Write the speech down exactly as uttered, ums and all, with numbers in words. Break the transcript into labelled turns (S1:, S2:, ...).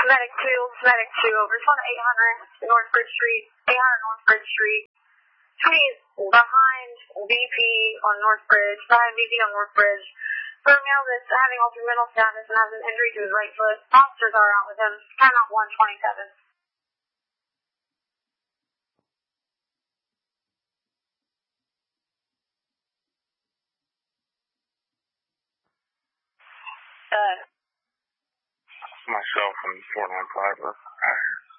S1: Medic two, Medic two, over. Respond to eight hundred North Bridge Street, eight hundred North Bridge Street. Somebody's behind B P on North Bridge, behind B P on North Bridge. For a male that's having altered mental status and has an injury to his right foot. Officers are out with him. Time out one twenty-seven.
S2: Uh. Myself from four nine five.